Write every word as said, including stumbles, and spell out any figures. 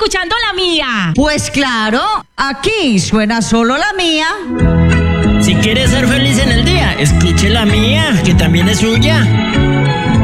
escuchando la mía. Pues claro, aquí suena solo la mía. Si quiere ser feliz en el día, escuche la mía, que también es suya.